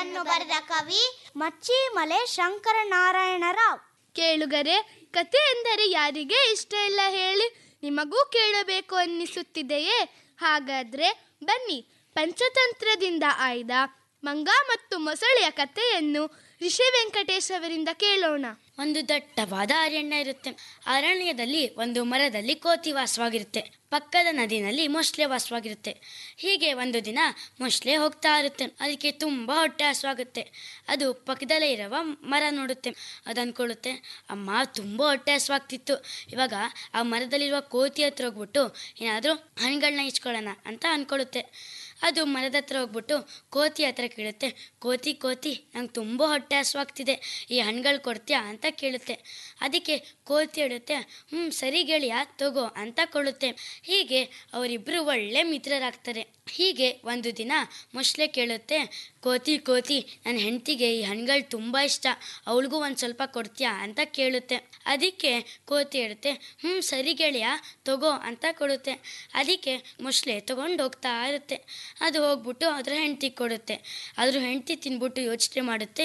ಕಥೆಯನ್ನು ಬರೆದ ಕವಿ ಮಚ್ಚಿಮಲೆ ಶಂಕರನಾರಾಯಣ ರಾವ್. ಕೇಳುಗರೆ, ಕತೆ ಎಂದರೆ ಯಾರಿಗೆ ಇಷ್ಟ ಇಲ್ಲ ಹೇಳಿ? ನಿಮಗೂ ಕೇಳಬೇಕು ಅನ್ನಿಸುತ್ತಿದೆಯೇ? ಹಾಗಾದ್ರೆ ಬನ್ನಿ, ಪಂಚತಂತ್ರದಿಂದ ಆಯ್ದ ಮಂಗ ಮತ್ತು ಮೊಸಳೆಯ ಕಥೆಯನ್ನು ಋಷಿ ವೆಂಕಟೇಶ್ ಅವರಿಂದ ಕೇಳೋಣ. ಒಂದು ದಟ್ಟವಾದ ಅರಣ್ಯ ಇರುತ್ತೆ. ಅರಣ್ಯದಲ್ಲಿ ಒಂದು ಮರದಲ್ಲಿ ಕೋತಿ ವಾಸವಾಗಿರುತ್ತೆ. ಪಕ್ಕದ ನದಿನಲ್ಲಿ ಮೊಸಳೆ ವಾಸವಾಗಿರುತ್ತೆ. ಹೀಗೆ ಒಂದು ದಿನ ಮೊಸಳೆ ಹೋಗ್ತಾ ಇರುತ್ತೆ. ಅದಕ್ಕೆ ತುಂಬಾ ಹೊಟ್ಟೆ ಹಸುವಾಗುತ್ತೆ. ಅದು ಪಕ್ಕದಲ್ಲೇ ಇರುವ ಮರ ನೋಡುತ್ತೆ. ಅದು ಅನ್ಕೊಳ್ಳುತ್ತೆ, ಅಮ್ಮ ತುಂಬಾ ಹೊಟ್ಟೆ ಹಸುವಾಗ್ತಿತ್ತು, ಇವಾಗ ಆ ಮರದಲ್ಲಿರುವ ಕೋತಿ ಹತ್ರ ಹೋಗ್ಬಿಟ್ಟು ಏನಾದರೂ ಹಣ್ಣುಗಳನ್ನ ಇಚ್ಕೊಳ್ಳೋಣ ಅಂತ ಅನ್ಕೊಳ್ಳುತ್ತೆ. ಅದು ಮರದ ಹತ್ರ ಹೋಗ್ಬಿಟ್ಟು ಕೋತಿ ಹತ್ರ ಕೇಳುತ್ತೆ, ಕೋತಿ ಕೋತಿ ನಂಗೆ ತುಂಬ ಹೊಟ್ಟೆ ಹಸುವಾಗ್ತಿದೆ, ಈ ಹಣ್ಣುಗಳು ಕೊಡ್ತೀಯಾ ಅಂತ ಕೇಳುತ್ತೆ. ಅದಕ್ಕೆ ಕೋತಿ ಹೇಳುತ್ತೆ, ಸರಿ ಗೆಳೆಯ ತಗೋ ಅಂತ ಕೊಡುತ್ತೆ. ಹೀಗೆ ಅವರಿಬ್ಬರು ಒಳ್ಳೆ ಮಿತ್ರರಾಗ್ತಾರೆ. ಹೀಗೆ ಒಂದು ದಿನ ಮೊಸಳೆ ಕೇಳುತ್ತೆ, ಕೋತಿ ಕೋತಿ ನನ್ನ ಹೆಂಡತಿಗೆ ಈ ಹಣ್ಣುಗಳು ತುಂಬ ಇಷ್ಟ, ಅವಳಿಗೂ ಒಂದು ಸ್ವಲ್ಪ ಕೊಡ್ತೀಯಾ ಅಂತ ಕೇಳುತ್ತೆ. ಅದಕ್ಕೆ ಕೋತಿ ಹೇಳುತ್ತೆ, ಸರಿ ಗೆಳೆಯ ತಗೋ ಅಂತ ಕೊಡುತ್ತೆ. ಅದಕ್ಕೆ ಮೊಸಳೆ ತಗೊಂಡು ಹೋಗ್ತಾ ಇರುತ್ತೆ. ಅದು ಹೋಗ್ಬಿಟ್ಟು ಅದ್ರ ಹೆಂಡತಿಗೆ ಕೊಡುತ್ತೆ. ಅದ್ರ ಹೆಂಡತಿ ತಿನ್ಬಿಟ್ಟು ಯೋಚನೆ ಮಾಡುತ್ತೆ,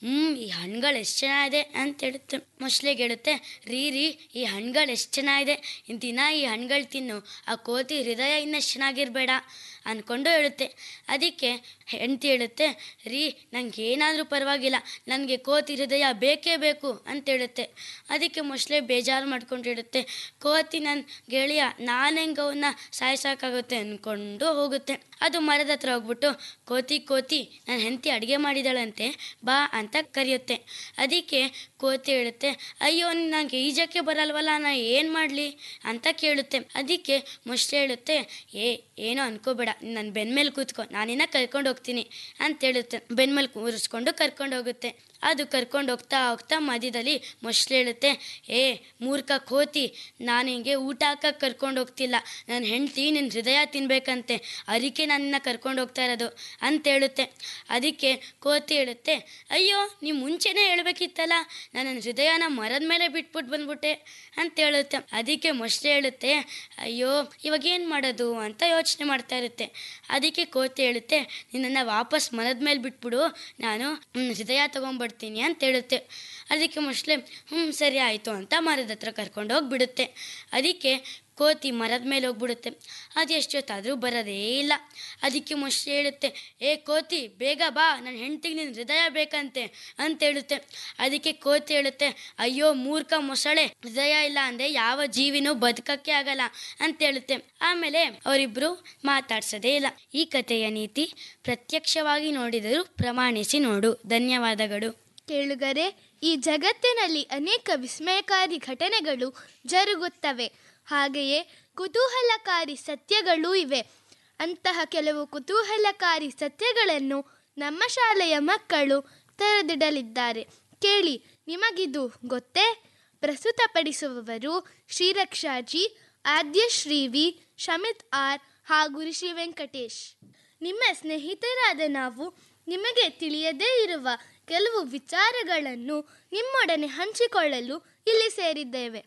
ಈ ಹಣ್ಣುಗಳು ಎಷ್ಟು ಚೆನ್ನಾಗಿದೆ ಅಂತ ಹೇಳುತ್ತೆ. ಮೊಸಳೆಗೆ ಹೇಳುತ್ತೆ, ರೀ ಈ ಹಣ್ಣುಗಳು ಎಷ್ಟು ಚೆನ್ನಾಗಿದೆ, ದಿನ ಈ ಹಣ್ಣುಗಳು ತಿನ್ನು, ಆ ಕೋತಿ ಹೃದಯ ಇನ್ನಷ್ಟು ಚೆನ್ನಾಗಿರ್ಬೇಡ ಅಂದ್ಕೊಂಡು ಹೇಳುತ್ತೆ. ಅದಕ್ಕೆ ಹೆಂಡತಿ ಹೇಳುತ್ತೆ, ನಂಗೆ ಏನಾದರೂ ಪರವಾಗಿಲ್ಲ, ನನಗೆ ಕೋತಿ ಹೃದಯ ಬೇಕೇ ಬೇಕು ಅಂತ ಹೇಳುತ್ತೆ. ಅದಕ್ಕೆ ಮೊಸಳೆ ಬೇಜಾರು ಮಾಡ್ಕೊಂಡು ಹೇಳುತ್ತೆ, ಕೋತಿ ನನ್ನ ಗೆಳೆಯ, ನಾನು ಹೆಂಗೆ ಅವನ್ನ ಸಾಯಿಸೋಕ್ಕಾಗುತ್ತೆ ಅಂದ್ಕೊಂಡು ಹೋಗುತ್ತೆ. ಅದು ಮರದ ಹತ್ರ ಹೋಗ್ಬಿಟ್ಟು, ಕೋತಿ ಕೋತಿ ನನ್ನ ಹೆಂಡತಿ ಅಡುಗೆ ಮಾಡಿದಾಳಂತೆ, ಬಾ ಅಂತ ಕರೆಯುತ್ತೆ. ಅದಕ್ಕೆ ಕೋತಿ ಹೇಳುತ್ತೆ, ಅಯ್ಯೋ ನನಗೆ ಈಜಕ್ಕೆ ಬರಲ್ವಲ್ಲ, ನಾನು ಏನು ಮಾಡಲಿ ಅಂತ ಕೇಳುತ್ತೆ. ಅದಕ್ಕೆ ಮೊಸಳೆ ಹೇಳುತ್ತೆ, ಏನೋ ಅನ್ಕೋಬೇಡ, ನನ್ನ ಬೆನ್ಮೇಲೆ ಕೂತ್ಕೊ, ನಾನಿನ್ನ ಕರ್ಕೊಂಡು ಹೋಗ್ತೀನಿ ಅಂತ ಹೇಳುತ್ತೆ. ಬೆನ್ಮೇಲೆ ಕೂರಿಸ್ಕೊಂಡು ಕರ್ಕೊಂಡು ಹೋಗುತ್ತೆ. ಅದು ಕರ್ಕೊಂಡು ಹೋಗ್ತಾ ಹೋಗ್ತಾ ಮಧ್ಯದಲ್ಲಿ ಮೊಸಳೆ ಹೇಳುತ್ತೆ, ಮೂರ್ಖ ಕೋತಿ, ನಾನು ಹಿಂಗೆ ಊಟ ಹಾಕಕ್ಕೆ ಕರ್ಕೊಂಡು ಹೋಗ್ತಿಲ್ಲ, ನನ್ನ ಹೆಂಡತಿ ನಿನ್ನ ಹೃದಯ ತಿನ್ಬೇಕಂತೆ, ಅದಕ್ಕೆ ನನ್ನನ್ನು ಕರ್ಕೊಂಡು ಹೋಗ್ತಾ ಇರೋದು ಅಂತ ಹೇಳುತ್ತೆ. ಅದಕ್ಕೆ ಕೋತಿ ಹೇಳುತ್ತೆ, ಅಯ್ಯೋ ನೀವು ಮುಂಚೆನೇ ಹೇಳ್ಬೇಕಿತ್ತಲ್ಲ, ನಾನು ನನ್ನ ಹೃದಯನ ಮರದ ಮೇಲೆ ಬಿಟ್ಬಿಟ್ಟು ಬಂದ್ಬಿಟ್ಟೆ ಅಂತ ಹೇಳುತ್ತೆ. ಅದಕ್ಕೆ ಮೊಸಳೆ ಹೇಳುತ್ತೆ, ಅಯ್ಯೋ ಇವಾಗ ಏನು ಮಾಡೋದು ಅಂತ ಯೋಚನೆ ಮಾಡ್ತಾ ಇರುತ್ತೆ. ಅದಕ್ಕೆ ಕೋತಿ ಹೇಳುತ್ತೆ, ನಿನ್ನನ್ನು ವಾಪಸ್ ಮರದ ಮೇಲೆ ಬಿಟ್ಬಿಡು, ನಾನು ಹೃದಯ ತೊಗೊಂಡ್ಬಿಡ್ತೀನಿ ಅಂತ ಹೇಳುತ್ತೆ. ಅದಕ್ಕೆ ಮೊಸಳೆ ಸರಿ ಆಯಿತು ಅಂತ ಮರದ ಹತ್ರ ಕರ್ಕೊಂಡು ಹೋಗಿಬಿಡುತ್ತೆ. ಅದಕ್ಕೆ ಕೋತಿ ಮರದ ಮೇಲೆ ಹೋಗ್ಬಿಡುತ್ತೆ. ಅದು ಎಷ್ಟೊತ್ತಾದರೂ ಬರೋದೇ ಇಲ್ಲ. ಅದಕ್ಕೆ ಮೊಸಳೆ ಹೇಳುತ್ತೆ, ಕೋತಿ ಬೇಗ ಬಾ, ನನ್ನ ಹೆಂಡತಿಗೆ ನಿನ್ನ ಹೃದಯ ಬೇಕಂತೆ ಅಂತ ಹೇಳುತ್ತೆ. ಅದಕ್ಕೆ ಕೋತಿ ಹೇಳುತ್ತೆ, ಅಯ್ಯೋ ಮೂರ್ಖ ಮೊಸಳೆ, ಹೃದಯ ಇಲ್ಲ ಅಂದರೆ ಯಾವ ಜೀವಿನೂ ಬದುಕಕ್ಕೆ ಆಗಲ್ಲ ಅಂತ ಹೇಳುತ್ತೆ. ಆಮೇಲೆ ಅವರಿಬ್ಬರು ಮಾತಾಡ್ಸೋದೇ ಇಲ್ಲ. ಈ ಕಥೆಯ ನೀತಿ, ಪ್ರತ್ಯಕ್ಷವಾಗಿ ನೋಡಿದರೂ ಪ್ರಮಾಣಿಸಿ ನೋಡು. ಧನ್ಯವಾದಗಳು. ಕೇಳುಗರೆ, ಈ ಜಗತ್ತಿನಲ್ಲಿ ಅನೇಕ ವಿಸ್ಮಯಕಾರಿ ಘಟನೆಗಳು ಜರುಗುತ್ತವೆ. ಹಾಗೆಯೇ ಕುತೂಹಲಕಾರಿ ಸತ್ಯಗಳೂ ಇವೆ. ಅಂತಹ ಕೆಲವು ಕುತೂಹಲಕಾರಿ ಸತ್ಯಗಳನ್ನು ನಮ್ಮ ಶಾಲೆಯ ಮಕ್ಕಳು ತೆರೆದಿಡಲಿದ್ದಾರೆ. ಕೇಳಿ, ನಿಮಗಿದು ಗೊತ್ತೇ? ಪ್ರಸ್ತುತಪಡಿಸುವವರು ಶ್ರೀರಕ್ಷಾಜಿ, ಆದ್ಯಶ್ರೀವಿ, ಶಮಿತ್ ಆರ್ ಹಾಗೂ ಋಷಿ ವೆಂಕಟೇಶ್. ನಿಮ್ಮ ಸ್ನೇಹಿತರಾದ ನಾವು ನಿಮಗೆ ತಿಳಿಯದೇ ಇರುವ ಕೆಲವು ವಿಚಾರಗಳನ್ನು ನಿಮ್ಮೊಡನೆ ಹಂಚಿಕೊಳ್ಳಲು ಇಲ್ಲಿ ಸೇರಿದ್ದೇವೆ.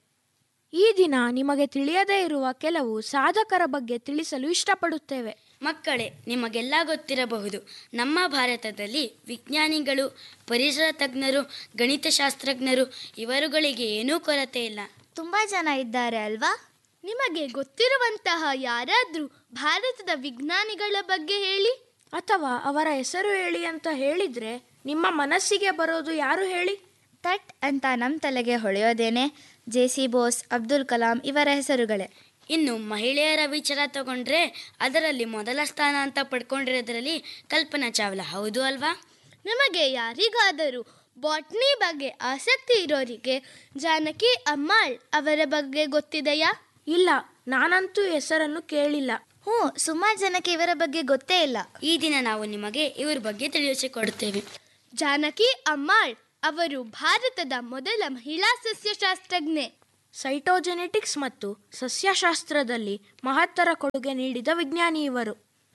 ಈ ದಿನ ನಿಮಗೆ ತಿಳಿಯದೇ ಇರುವ ಕೆಲವು ಸಾಧಕರ ಬಗ್ಗೆ ತಿಳಿಸಲು ಇಷ್ಟಪಡುತ್ತೇವೆ. ಮಕ್ಕಳೇ, ನಿಮಗೆಲ್ಲ ಗೊತ್ತಿರಬಹುದು, ನಮ್ಮ ಭಾರತದಲ್ಲಿ ವಿಜ್ಞಾನಿಗಳು, ಪರಿಸರ ತಜ್ಞರು, ಗಣಿತಶಾಸ್ತ್ರಜ್ಞರು ಇವರುಗಳಿಗೆ ಏನೂ ಕೊರತೆ ಇಲ್ಲ. ತುಂಬ ಜನ ಇದ್ದಾರೆ ಅಲ್ವಾ? ನಿಮಗೆ ಗೊತ್ತಿರುವಂತಹ ಯಾರಾದರೂ ಭಾರತದ ವಿಜ್ಞಾನಿಗಳ ಬಗ್ಗೆ ಹೇಳಿ, ಅಥವಾ ಅವರ ಹೆಸರು ಹೇಳಿ ಅಂತ ಹೇಳಿದರೆ ನಿಮ್ಮ ಮನಸ್ಸಿಗೆ ಬರೋದು ಯಾರು ಹೇಳಿ? ತಟ್ ಅಂತ ನಮ್ಮ ತಲೆಗೆ ಹೊಳೆಯೋದೇನೆ ಜೆ.ಸಿ. ಬೋಸ್, ಅಬ್ದುಲ್ ಕಲಾಂ ಇವರ ಹೆಸರುಗಳೇ. ಇನ್ನು ಮಹಿಳೆಯರ ವಿಚಾರ ತಗೊಂಡ್ರೆ ಅದರಲ್ಲಿ ಮೊದಲ ಸ್ಥಾನ ಅಂತ ಪಡ್ಕೊಂಡಿರೋದ್ರಲ್ಲಿ ಕಲ್ಪನಾ ಚಾವ್ಲಾ, ಹೌದು ಅಲ್ವಾ? ನಿಮಗೆ ಯಾರಿಗಾದರೂ ಬಾಟ್ನಿ ಬಗ್ಗೆ ಆಸಕ್ತಿ ಇರೋರಿಗೆ ಜಾನಕಿ ಅಮ್ಮಾಳ್ ಅವರ ಬಗ್ಗೆ ಗೊತ್ತಿದೆಯಾ? ಇಲ್ಲ, ನಾನಂತೂ ಹೆಸರನ್ನು ಕೇಳಿಲ್ಲ. ಸುಮಾರು ಜನಕ್ಕೆ ಇವರ ಬಗ್ಗೆ ಗೊತ್ತೇ ಇಲ್ಲ. ಈ ದಿನ ನಾವು ನಿಮಗೆ ಇವರ ಬಗ್ಗೆ ತಿಳಿಸಿಕೊಡುತ್ತೇವೆ. ಜಾನಕಿ ಅಮ್ಮಾಳ್ ಅವರು ಭಾರತದ ಮೊದಲ ಮಹಿಳಾ ಸಸ್ಯಶಾಸ್ತ್ರಜ್ಞೆ. ಸೈಟೋಜೆನೆಟಿಕ್ಸ್ ಮತ್ತು ಸಸ್ಯಶಾಸ್ತ್ರದಲ್ಲಿ ಮಹತ್ತರ ಕೊಡುಗೆ ನೀಡಿದ ವಿಜ್ಞಾನಿ ಇವರು.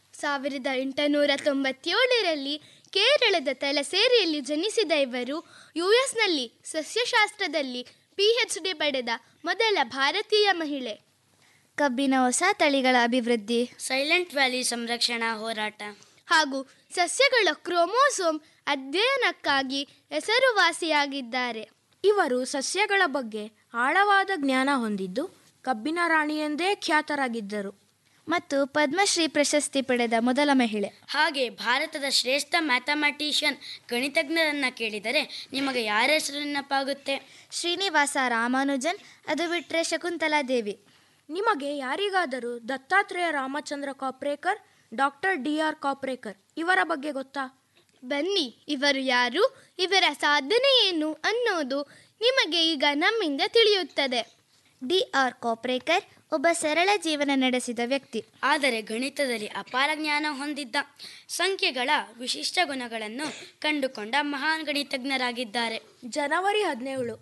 1897ರಲ್ಲಿ ಕೇರಳದ ತಲಸೇರಿಯಲ್ಲಿ ಜನಿಸಿದ ಇವರು ಯುಎಸ್ನಲ್ಲಿ ಸಸ್ಯಶಾಸ್ತ್ರದಲ್ಲಿ PhD ಪಡೆದ ಮೊದಲ ಭಾರತೀಯ ಮಹಿಳೆ. ಕಬ್ಬಿನ ಹೊಸ ತಳಿಗಳ ಅಭಿವೃದ್ಧಿ, ಸೈಲೆಂಟ್ ವ್ಯಾಲಿ ಸಂರಕ್ಷಣಾ ಹೋರಾಟ, ಹಾಗೂ ಸಸ್ಯಗಳ ಕ್ರೋಮೋಸೋಮ್ ಅಧ್ಯಯನಕ್ಕಾಗಿ ಹೆಸರುವಾಸಿಯಾಗಿದ್ದಾರೆ. ಇವರು ಸಸ್ಯಗಳ ಬಗ್ಗೆ ಆಳವಾದ ಜ್ಞಾನ ಹೊಂದಿದ್ದು ಕಬ್ಬಿನ ರಾಣಿ ಎಂದೇ ಖ್ಯಾತರಾಗಿದ್ದರು. ಮತ್ತು ಪದ್ಮಶ್ರೀ ಪ್ರಶಸ್ತಿ ಪಡೆದ ಮೊದಲ ಮಹಿಳೆ. ಹಾಗೆ ಭಾರತದ ಶ್ರೇಷ್ಠ ಮ್ಯಾಥಮ್ಯಾಟಿಷಿಯನ್ ಗಣಿತಜ್ಞರನ್ನ ಕೇಳಿದರೆ ನಿಮಗೆ ಯಾರ ಹೆಸರು ನೆನಪಾಗುತ್ತೆ? ಶ್ರೀನಿವಾಸ ರಾಮಾನುಜನ್, ಅದು ಬಿಟ್ಟರೆ ಶಕುಂತಲಾ ದೇವಿ. ನಿಮಗೆ ಯಾರಿಗಾದರೂ ದತ್ತಾತ್ರೇಯ ರಾಮಚಂದ್ರ ಕಾಪ್ರೇಕರ್, ಡಾಕ್ಟರ್ DR ಕಾಪ್ರೇಕರ್ ಇವರ ಬಗ್ಗೆ ಗೊತ್ತಾ? ಬನ್ನಿ, ಇವರು ಯಾರು, ಇವರ ಸಾಧನೆ ಏನು ಅನ್ನೋದು ನಿಮಗೆ ಈಗ ನಮ್ಮಿಂದ ತಿಳಿಯುತ್ತದೆ. DR ಕಾಪ್ರೇಕರ್ ಒಬ್ಬ ಸರಳ ಜೀವನ ನಡೆಸಿದ ವ್ಯಕ್ತಿ. ಆದರೆ ಗಣಿತದಲ್ಲಿ ಅಪಾರ ಜ್ಞಾನ ಹೊಂದಿದ್ದ. ಸಂಖ್ಯೆಗಳ ವಿಶಿಷ್ಟ ಗುಣಗಳನ್ನು ಕಂಡುಕೊಂಡ ಮಹಾನ್ ಗಣಿತಜ್ಞರಾಗಿದ್ದಾರೆ. ಜನವರಿ 17,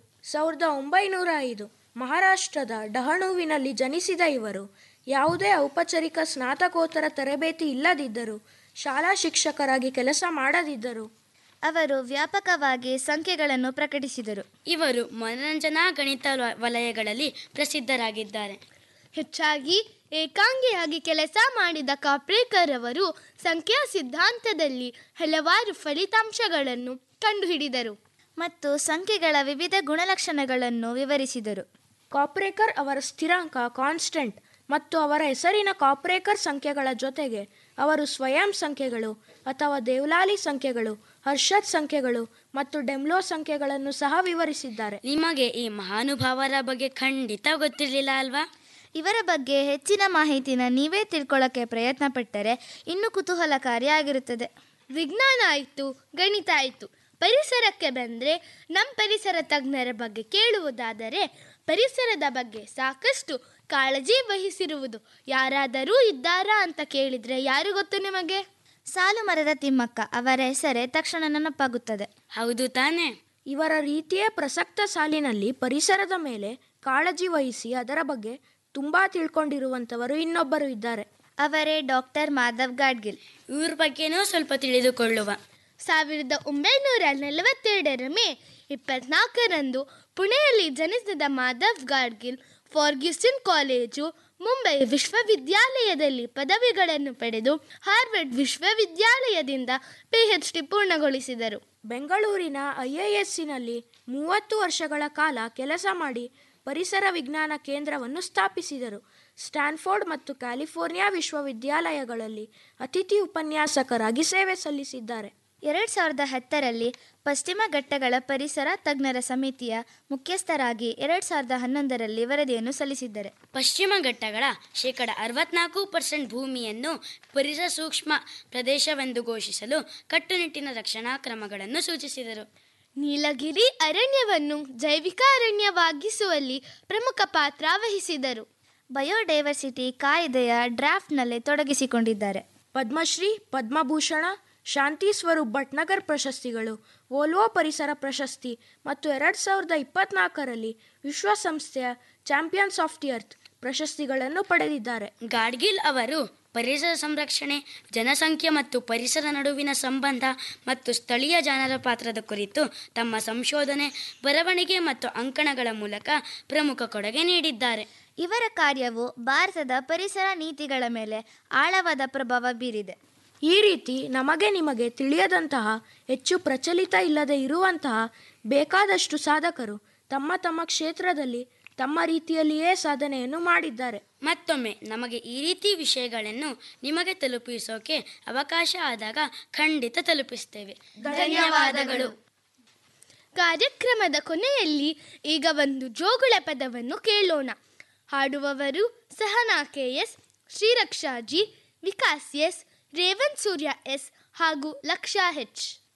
1905 ಮಹಾರಾಷ್ಟ್ರದ ಡಹಣುವಿನಲ್ಲಿ ಜನಿಸಿದ ಇವರು ಯಾವುದೇ ಔಪಚಾರಿಕ ಸ್ನಾತಕೋತ್ತರ ತರಬೇತಿ ಇಲ್ಲದಿದ್ದರೂ ಶಾಲಾ ಶಿಕ್ಷಕರಾಗಿ ಕೆಲಸ ಮಾಡದಿದ್ದರು. ಅವರು ವ್ಯಾಪಕವಾಗಿ ಸಂಖ್ಯೆಗಳನ್ನು ಪ್ರಕಟಿಸಿದರು. ಇವರು ಮನರಂಜನಾ ಗಣಿತ ವಲಯಗಳಲ್ಲಿ ಪ್ರಸಿದ್ಧರಾಗಿದ್ದಾರೆ. ಹೆಚ್ಚಾಗಿ ಏಕಾಂಗಿಯಾಗಿ ಕೆಲಸ ಮಾಡಿದ ಕಾಪ್ರೇಕರ್ ಅವರು ಸಂಖ್ಯಾ ಸಿದ್ಧಾಂತದಲ್ಲಿ ಹಲವಾರು ಫಲಿತಾಂಶಗಳನ್ನು ಕಂಡುಹಿಡಿದರು ಮತ್ತು ಸಂಖ್ಯೆಗಳ ವಿವಿಧ ಗುಣಲಕ್ಷಣಗಳನ್ನು ವಿವರಿಸಿದರು. ಕಾಪ್ರೇಕರ್ ಅವರ ಸ್ಥಿರಾಂಕ ಕಾನ್ಸ್ಟೆಂಟ್ ಮತ್ತು ಅವರ ಹೆಸರಿನ ಕಾಪ್ರೇಕರ್ ಸಂಖ್ಯೆಗಳ ಜೊತೆಗೆ ಅವರು ಸ್ವಯಂ ಸಂಖ್ಯೆಗಳು ಅಥವಾ ದೇವ್ಲಾಲಿ ಸಂಖ್ಯೆಗಳು, ಹರ್ಷದ್ ಸಂಖ್ಯೆಗಳು ಮತ್ತು ಡೆಮ್ಲೋ ಸಂಖ್ಯೆಗಳನ್ನು ಸಹ ವಿವರಿಸಿದ್ದಾರೆ. ನಿಮಗೆ ಈ ಮಹಾನುಭಾವರ ಬಗ್ಗೆ ಖಂಡಿತ ಗೊತ್ತಿರಲಿಲ್ಲ ಅಲ್ವಾ? ಇವರ ಬಗ್ಗೆ ಹೆಚ್ಚಿನ ಮಾಹಿತಿನ ನೀವೇ ತಿಳ್ಕೊಳ್ಳೋಕ್ಕೆ ಪ್ರಯತ್ನ ಪಟ್ಟರೆ ಇನ್ನೂ ಕುತೂಹಲಕಾರಿಯಾಗಿರುತ್ತದೆ. ವಿಜ್ಞಾನ ಆಯಿತು, ಗಣಿತ ಆಯಿತು, ಪರಿಸರಕ್ಕೆ ಬಂದರೆ ನಮ್ಮ ಪರಿಸರ ತಜ್ಞರ ಬಗ್ಗೆ ಕೇಳುವುದಾದರೆ ಪರಿಸರದ ಬಗ್ಗೆ ಸಾಕಷ್ಟು ಕಾಳಜಿ ವಹಿಸಿರುವುದು ಯಾರಾದರೂ ಇದ್ದಾರಾ ಅಂತ ಕೇಳಿದರೆ ಯಾರು ಗೊತ್ತು ನಿಮಗೆ? ಸಾಲು ಮರದ ತಿಮ್ಮಕ್ಕ, ಅವರ ಹೆಸರೇ ತಕ್ಷಣ ನೆನಪಾಗುತ್ತದೆ. ಹೌದು ತಾನೇ? ಇವರ ರೀತಿಯೇ ಪ್ರಸಕ್ತ ಸಾಲಿನಲ್ಲಿ ಪರಿಸರದ ಮೇಲೆ ಕಾಳಜಿ ವಹಿಸಿ ಅದರ ಬಗ್ಗೆ ತುಂಬ ತಿಳ್ಕೊಂಡಿರುವಂಥವರು ಇನ್ನೊಬ್ಬರು ಇದ್ದಾರೆ. ಅವರೇ ಡಾಕ್ಟರ್ ಮಾಧವ್ ಗಾಡ್ಗಿಲ್. ಇವ್ರ ಬಗ್ಗೆನೂ ಸ್ವಲ್ಪ ತಿಳಿದುಕೊಳ್ಳುವ. 1942 ಮೇ 24 ಪುಣೆಯಲ್ಲಿ ಜನಿಸಿದ ಮಾಧವ್ ಗಾಡ್ಗಿಲ್ ಫಾರ್ಗ್ಯೂಸನ್ ಕಾಲೇಜು, ಮುಂಬೈ ವಿಶ್ವವಿದ್ಯಾಲಯದಲ್ಲಿ ಪದವಿಗಳನ್ನು ಪಡೆದು ಹಾರ್ವರ್ಡ್ ವಿಶ್ವವಿದ್ಯಾಲಯದಿಂದ PhD ಪೂರ್ಣಗೊಳಿಸಿದರು. ಬೆಂಗಳೂರಿನ IIScನಲ್ಲಿ 30 ವರ್ಷಗಳ ಕಾಲ ಕೆಲಸ ಮಾಡಿ ಪರಿಸರ ವಿಜ್ಞಾನ ಕೇಂದ್ರವನ್ನು ಸ್ಥಾಪಿಸಿದರು. ಸ್ಟ್ಯಾನ್ಫೋರ್ಡ್ ಮತ್ತು ಕ್ಯಾಲಿಫೋರ್ನಿಯಾ ವಿಶ್ವವಿದ್ಯಾಲಯಗಳಲ್ಲಿ ಅತಿಥಿ ಉಪನ್ಯಾಸಕರಾಗಿ ಸೇವೆ ಸಲ್ಲಿಸಿದ್ದಾರೆ. 2010ರಲ್ಲಿ ಪಶ್ಚಿಮ ಘಟ್ಟಗಳ ಪರಿಸರ ತಜ್ಞರ ಸಮಿತಿಯ ಮುಖ್ಯಸ್ಥರಾಗಿ 2011ರಲ್ಲಿ ವರದಿಯನ್ನು ಸಲ್ಲಿಸಿದ್ದಾರೆ. ಪಶ್ಚಿಮ ಘಟ್ಟಗಳ 64% ಭೂಮಿಯನ್ನು ಪರಿಸರ ಸೂಕ್ಷ್ಮ ಪ್ರದೇಶವೆಂದು ಘೋಷಿಸಲು ಕಟ್ಟುನಿಟ್ಟಿನ ರಕ್ಷಣಾ ಕ್ರಮಗಳನ್ನು ಸೂಚಿಸಿದರು. ನೀಲಗಿರಿ ಅರಣ್ಯವನ್ನು ಜೈವಿಕ ಅರಣ್ಯವಾಗಿಸುವಲ್ಲಿ ಪ್ರಮುಖ ಪಾತ್ರ ವಹಿಸಿದರು. ಬಯೋಡೈವರ್ಸಿಟಿ ಕಾಯ್ದೆಯ ಡ್ರಾಫ್ಟ್ನಲ್ಲಿ ತೊಡಗಿಸಿಕೊಂಡಿದ್ದಾರೆ. ಪದ್ಮಶ್ರೀ, ಪದ್ಮಭೂಷಣ, ಶಾಂತಿ ಸ್ವರೂಪ್ ಭಟ್ನಗರ್ ಪ್ರಶಸ್ತಿಗಳು, ವೋಲ್ವೋ ಪರಿಸರ ಪ್ರಶಸ್ತಿ ಮತ್ತು 2024ರಲ್ಲಿ ವಿಶ್ವಸಂಸ್ಥೆಯ ಚಾಂಪಿಯನ್ಸ್ ಆಫ್ ದಿ ಅರ್ತ್ ಪ್ರಶಸ್ತಿಗಳನ್ನು ಪಡೆದಿದ್ದಾರೆ. ಗಾಡ್ಗಿಲ್ ಅವರು ಪರಿಸರ ಸಂರಕ್ಷಣೆ, ಜನಸಂಖ್ಯೆ ಮತ್ತು ಪರಿಸರ ನಡುವಿನ ಸಂಬಂಧ ಮತ್ತು ಸ್ಥಳೀಯ ಜನರ ಪಾತ್ರದ ಕುರಿತು ತಮ್ಮ ಸಂಶೋಧನೆ, ಬರವಣಿಗೆ ಮತ್ತು ಅಂಕಣಗಳ ಮೂಲಕ ಪ್ರಮುಖ ಕೊಡುಗೆ ನೀಡಿದ್ದಾರೆ. ಇವರ ಕಾರ್ಯವು ಭಾರತದ ಪರಿಸರ ನೀತಿಗಳ ಮೇಲೆ ಆಳವಾದ ಪ್ರಭಾವ ಬೀರಿದೆ. ಈ ರೀತಿ ನಮಗೆ ನಿಮಗೆ ತಿಳಿಯದಂತಹ, ಹೆಚ್ಚು ಪ್ರಚಲಿತ ಇಲ್ಲದೆ ಇರುವಂತಹ ಬೇಕಾದಷ್ಟು ಸಾಧಕರು ತಮ್ಮ ತಮ್ಮ ಕ್ಷೇತ್ರದಲ್ಲಿ ತಮ್ಮ ರೀತಿಯಲ್ಲಿಯೇ ಸಾಧನೆಯನ್ನು ಮಾಡಿದ್ದಾರೆ. ಮತ್ತೊಮ್ಮೆ ನಮಗೆ ಈ ರೀತಿ ವಿಷಯಗಳನ್ನು ನಿಮಗೆ ತಲುಪಿಸೋಕೆ ಅವಕಾಶ ಆದಾಗ ಖಂಡಿತ ತಲುಪಿಸ್ತೇವೆ. ಧನ್ಯವಾದಗಳು. ಕಾರ್ಯಕ್ರಮದ ಕೊನೆಯಲ್ಲಿ ಈಗ ಒಂದು ಜೋಗುಳ ಪದವನ್ನು ಕೇಳೋಣ. ಹಾಡುವವರು Sahana KS, Shriraksha G, Vikas S, Revan ಸೂರ್ಯ S ಹಾಗೂ ಲಕ್ಷಾ H.